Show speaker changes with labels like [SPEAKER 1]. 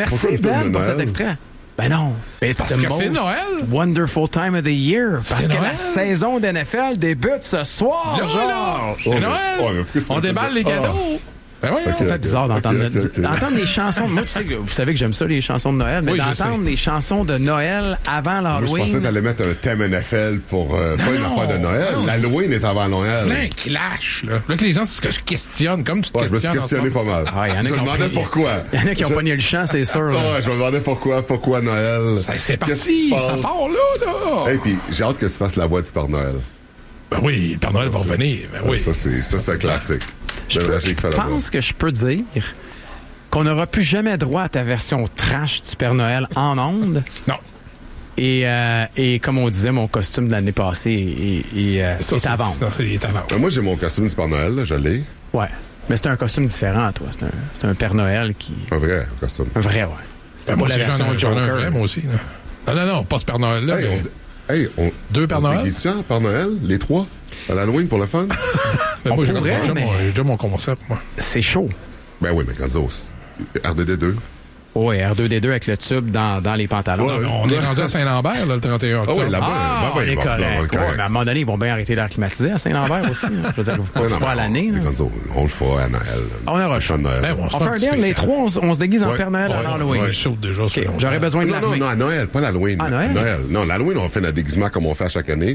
[SPEAKER 1] Merci, Ben, pour cet extrait. Ben non.
[SPEAKER 2] Parce que c'est Noël.
[SPEAKER 1] Wonderful time of the year. Parce que
[SPEAKER 2] Noël.
[SPEAKER 1] la saison d'NFL débute ce soir,
[SPEAKER 2] Là,
[SPEAKER 1] genre.
[SPEAKER 2] c'est Noël. On déballe les cadeaux. Ben oui,
[SPEAKER 1] Ça fait bizarre d'entendre des chansons. Moi, vous savez que j'aime ça, les chansons de Noël, mais d'entendre des chansons de Noël avant l'Halloween.
[SPEAKER 3] Moi, je pensais que t'allais mettre un thème NFL pour pas une affaire de Noël. L'Halloween est avant Noël.
[SPEAKER 2] Plein clash, là. Là que les gens se questionnent, comme tu te
[SPEAKER 3] Je me suis
[SPEAKER 2] questionnes.
[SPEAKER 3] questionné pas mal. Je me demandais pourquoi.
[SPEAKER 1] Il y en a qui ont pogné le champ, c'est sûr.
[SPEAKER 3] Ouais, je me demandais pourquoi Noël.
[SPEAKER 2] C'est parti, ça part là.
[SPEAKER 3] Et puis, j'ai hâte que tu fasses la voix du Père Noël.
[SPEAKER 2] Ben oui, le Père Noël va revenir. Ben oui.
[SPEAKER 3] Ça, c'est un classique.
[SPEAKER 1] Je pense que je peux dire qu'on n'aura plus jamais droit à ta version trash du Père Noël en ondes.
[SPEAKER 2] Non.
[SPEAKER 1] Et comme on disait, mon costume de l'année passée est à vendre.
[SPEAKER 2] Il est à vendre.
[SPEAKER 3] Moi, j'ai mon costume du Père Noël, là, je l'ai.
[SPEAKER 1] Ouais. Mais c'est un costume différent, toi. C'est un Père Noël qui...
[SPEAKER 3] Un vrai costume.
[SPEAKER 1] Un vrai, ouais. C'était
[SPEAKER 2] moi,
[SPEAKER 1] pas la version
[SPEAKER 2] j'en ai un
[SPEAKER 1] Joker.
[SPEAKER 2] vrai, moi aussi. Là. Non, pas ce Père Noël-là. Deux Père Noël?
[SPEAKER 3] Père Noël, les trois, à l'Halloween pour le fun.
[SPEAKER 2] Moi, j'ai
[SPEAKER 1] pourrait,
[SPEAKER 2] déjà mon concept, moi.
[SPEAKER 1] C'est chaud.
[SPEAKER 3] Ben oui, mais Gonzo, RDD2.
[SPEAKER 1] Oui, R2D2 avec le tube dans les pantalons.
[SPEAKER 3] Ouais,
[SPEAKER 2] on est rendu à Saint-Lambert, là, le 31 octobre.
[SPEAKER 3] Ah oui, là-bas.
[SPEAKER 1] On est correct. Ouais, mais à un moment donné, ils vont bien arrêter d'air climatisé à Saint-Lambert aussi. Je veux dire, vous pas à l'année.
[SPEAKER 3] Gonzo, on le fera à Noël.
[SPEAKER 1] On aura chaud.
[SPEAKER 3] Noël.
[SPEAKER 1] On fait un deal, les trois, on se déguise en Père Noël à Halloween.
[SPEAKER 2] Ouais, chaud déjà.
[SPEAKER 1] J'aurais besoin de
[SPEAKER 3] Non, à Noël, pas l'Halloween.
[SPEAKER 1] À Noël?
[SPEAKER 3] Non, l'Halloween, on fait notre déguisement comme on fait à chaque année.